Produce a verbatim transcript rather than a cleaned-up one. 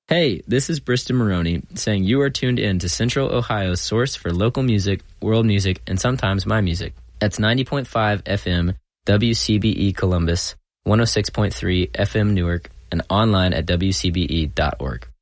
Hey, this is Briston Maroney saying you are tuned in to Central Ohio's source for local music, world music, and sometimes my music. That's ninety point five F M W C B E Columbus, one oh six point three F M Newark, and online at W C B E dot org.